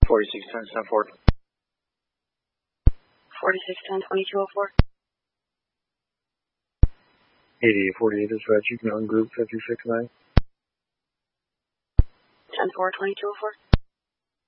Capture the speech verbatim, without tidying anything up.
forty-six ten, ten four. forty-six ten, twenty-two oh four. eighty-eight forty-eight dispatch, you can on group fifty-six nine. ten four, twenty-two oh four.